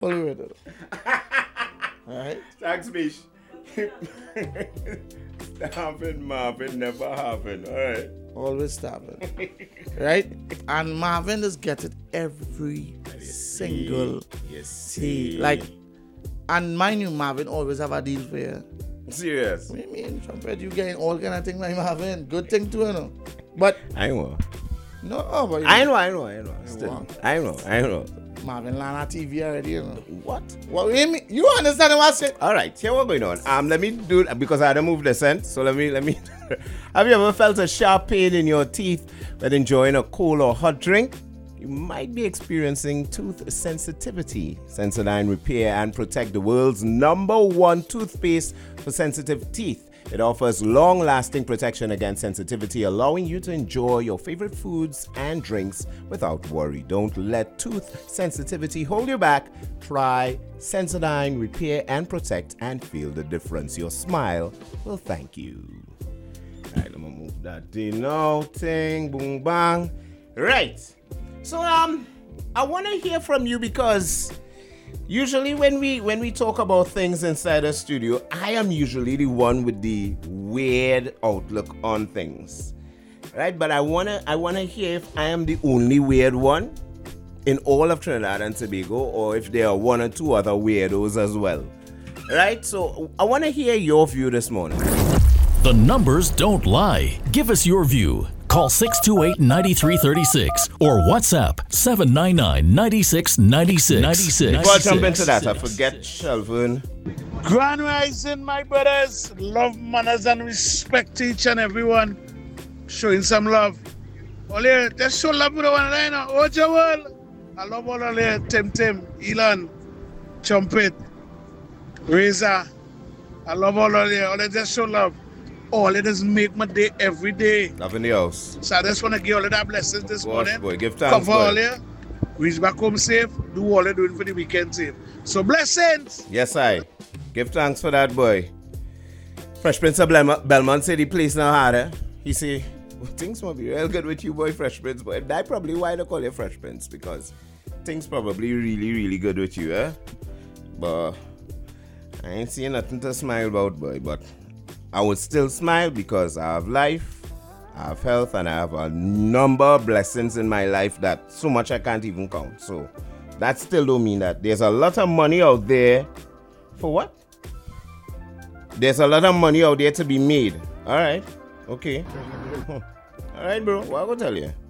Fully rated. Alright? Thanks, Mish. Starving Marvin never happened. Alright. Always starving. Right? And Marvin just gets it every single see. Like, and mind you, Marvin always have a deal for you. Serious. What do you mean, Trumpet? You getting all kind of things like Marvin. Good thing too, you know. But I know. no, but I know. Still. I know. Marvin Lana TV already, you know. What? What do you mean? You understand what I said? All right, here what's going on. Let me do it because I had to move the scent. So let me. Have you ever felt a sharp pain in your teeth when enjoying a cold or hot drink? You might be experiencing tooth sensitivity. Sensodyne Repair and Protect, the world's #1 toothpaste for sensitive teeth. It offers long-lasting protection against sensitivity, allowing you to enjoy your favorite foods and drinks without worry. Don't let tooth sensitivity hold you back. Try Sensodyne Repair and Protect and feel the difference. Your smile will thank you. All right, let me move that thing now. Ting, boom, bang. Right. So, I want to hear from you because usually when we talk about things inside the studio, I am usually the one with the weird outlook on things, right? But I wanna hear if I am the only weird one in all of Trinidad and Tobago, or if there are one or two other weirdos as well, right? So I wanna hear your view this morning. The numbers don't lie. Give us your view. Call 628-9336 or WhatsApp 799-9696. Before I jump into that, I forget Shelvin. Grand rising, my brothers. Love, manners, and respect to each and everyone. Showing some love. Ole, just show love to the one line. Ojawal. I love all of them. Tim, Elon, Trumpet, Razor. I love all of them. Ole, just show love. All it is make my day every day. Love in the house. So I just want to give all of that blessings this morning. Boy, give thanks, cover boy. all here. Reach back home safe. Do all you're doing for the weekend safe. So blessings. Yes, I. Give thanks for that, boy. Fresh Prince of Belmont said the place now harder. He say, things must be real good with you, boy, Fresh Prince. But that's probably why they call you Fresh Prince, because things probably really, really good with you, eh? But I ain't seeing nothing to smile about, boy. But I would still smile because I have life, I have health, and I have a number of blessings in my life that so much I can't even count. So that still don't mean that there's a lot of money out there. For what? There's a lot of money out there to be made. All right. Okay. All right, bro. What I gonna tell you?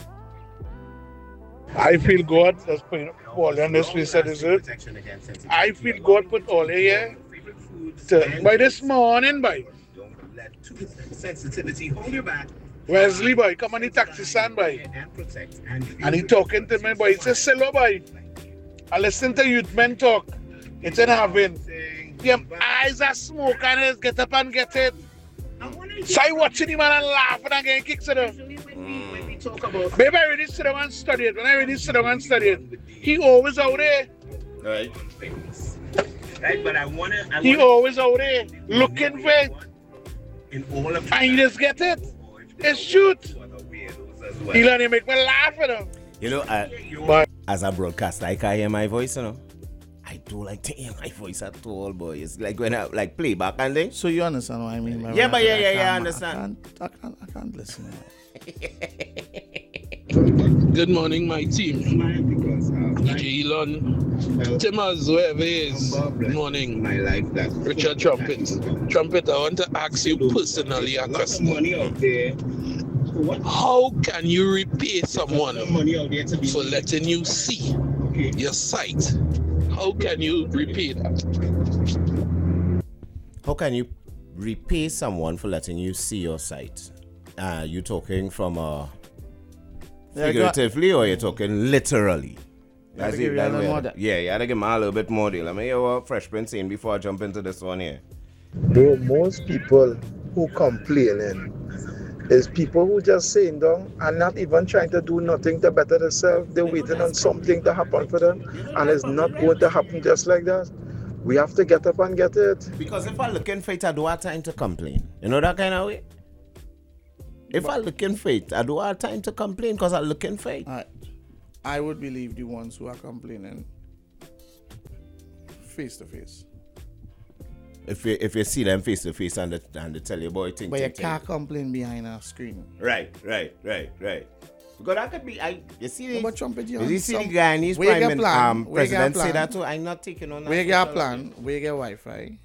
I feel God has put all on this place that is it. I feel God put all here. By this morning, boy. Don't let sensitivity hold you back. Wesley, boy, come on the taxi stand, boy. And he talking to me, boy. He says, hello, boy. I listen to youth men talk. It's in heaven. Them eyes are smoke and it's get up and get it. So I watching him and laughing and getting kicks at him. Baby, I really sit down and study it. When I really sit down and study it, he always out there. Right. Right, but he always out there looking for it. And you just get it. It's shoot. He let him make me laugh at him. You know, as a broadcaster, I can't hear my voice, you know. I don't like to hear my voice at all, boy. It's like when I like playback and thing. So you understand what I mean? Yeah, but I understand. I can't listen. Good morning, my team. Elon, Timmers, whoever is. Good morning. Richard Trumpet. Trumpet, I want to ask you personally a question. How can you repay someone for letting you see your sight? How can you repay that? How can you repay someone for letting you see your sight? You talking from figuratively or you're talking literally? You have to give you a little more. Yeah, you had to give me a little bit more deal. Let me hear what Fresh Prince saying before I jump into this one here. Bro, most people who complaining is people who just saying down and not even trying to do nothing to better themselves. They're waiting on something to happen for them, and it's not going to happen just like that. We have to get up and get it. Because if I'm looking for it, I don't have time to complain. You know that kind of way? If I'm looking for it, I don't have time to complain because I'm looking for it. I would believe the ones who are complaining face to face. If you see them face to face and they tell you boy thing. But you can't complain behind a screen. Right. Because that could be you see But trumpet you see the Guyanese president say that too. I'm not taking on that. We get a plan, we get Wi-Fi.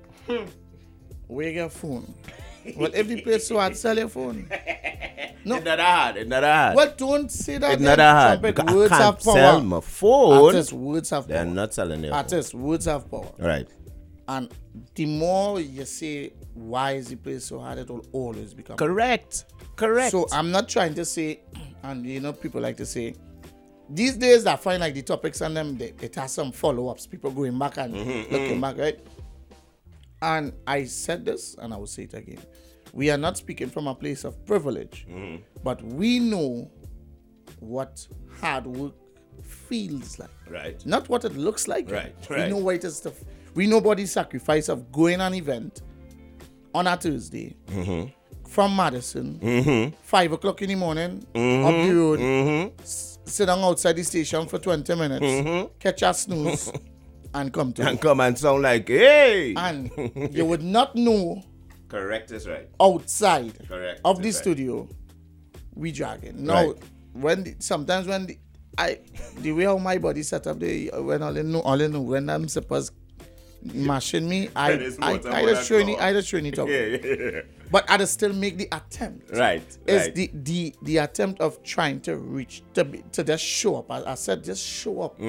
We get phone. Well, if the place so hard, sell your phone. No. It's not hard. Well, don't say that. It's not hard. Trumpet, Because words I can't have power. sell my phone. Artists, words have power. They're not selling their phone. Artists, words have power. Right. And the more you say, why is the place so hard, it will always become. Correct. So I'm not trying to say, and people like to say, these days I find like the topics on them, it has some follow-ups, people going back and looking back, right? And I said this, and I will say it again. We are not speaking from a place of privilege, but we know what hard work feels like. Right. Not what it looks like. Right. We know what it is. We know body sacrifice of going an event on a Tuesday from Madison, 5 o'clock in the morning, up the road, sit down outside the station for 20 minutes, catch a snooze, and come to And come and sound like, hey! And you would not know Correct is right. outside Correct of the is right. studio, we dragging. Now, Right. sometimes when the way how my body set up, when all I know when I'm supposed mashing me, I just train it up. Yeah. But I just still make the attempt. Right. It's right. the attempt of trying to reach to just show up. I said just show up.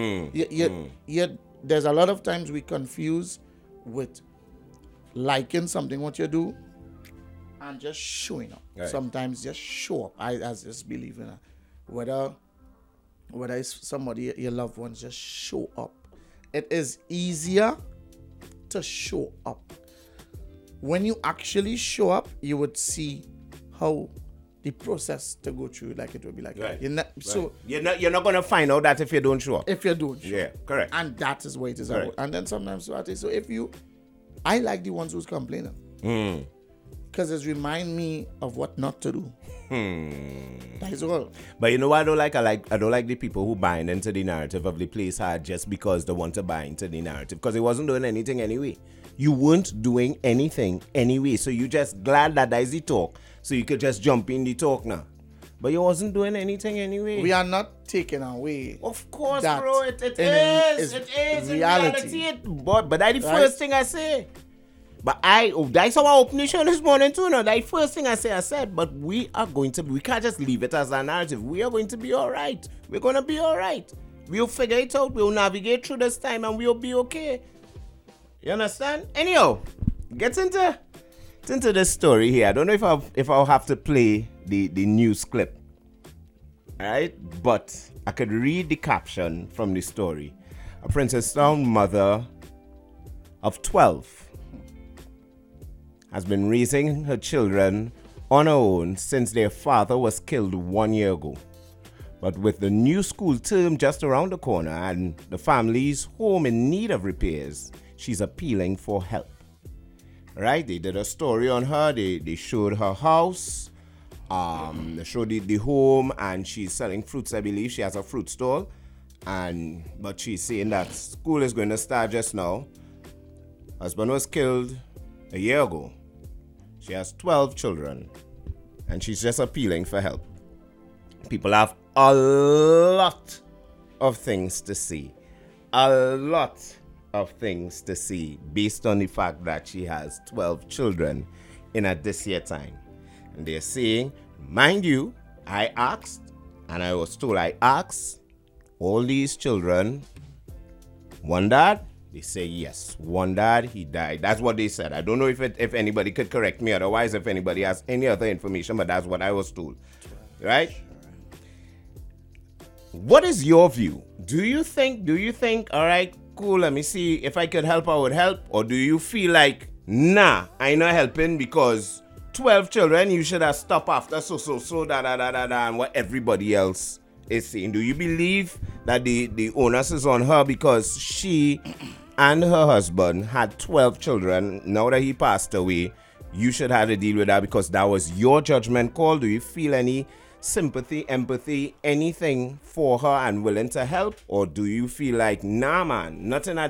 There's a lot of times we confuse with liking something what you do and just showing up. Right. Sometimes just show up. I just believe in it. Whether it's somebody your loved ones, just show up. It is easier to show up. When you actually show up, you would see how the process to go through, like it would be like Right. you're not, Right. so you're not gonna find out that if you don't show up. if you don't show Yeah, up. correct. And that is what it is Correct. about. And then sometimes so if you, I like the ones who's complaining because it remind me of what not to do. That is all. But you know what I don't like? I don't like the people who buy into the narrative of the place hard just because they want to buy into the narrative. Because it wasn't doing anything anyway. You weren't doing anything anyway. So you just glad that is the talk. So you could just jump in the talk now. But you wasn't doing anything anyway. We are not taking away. Of course, that bro. It in- is. is It is. reality. In reality, but that's the Right? first thing I say. But that's how I opened the show this morning too. Now, that first thing I said, but we can't just leave it as a narrative. We are going to be all right. We're going to be all right. We'll figure it out. We'll navigate through this time and we'll be okay. You understand? Anyhow, get into this story here. I don't know if I'll have to play the news clip. All right? But I could read the caption from the story. A Princestown mother of 12 has been raising her children on her own since their father was killed 1 year ago. But with the new school term just around the corner and the family's home in need of repairs, she's appealing for help. Right? They did a story on her. They showed her house. They showed the home, and she's selling fruits, I believe. She has a fruit stall. But she's saying that school is going to start just now. Husband was killed a year ago. She has 12 children, and she's just appealing for help. People have a lot of things to say. A lot of things to see based on the fact that she has 12 children in a this year time. And they're saying, mind you, I asked, and I was told I asked all these children, one dad? They say yes. One dad, he died. That's what they said. I don't know if anybody could correct me otherwise, if anybody has any other information, but that's what I was told. Right? What is your view? Do you think, all right, cool, let me see if I could help, I would help? Or do you feel like, nah, I'm not helping because 12 children, you should have stopped after so, and what everybody else is saying? Do you believe that the onus is on her because she and her husband had 12 children? Now that he passed away, you should have to deal with that because that was your judgment call. Do you feel any sympathy, empathy, anything for her and willing to help? Or do you feel like, nah, man, nothing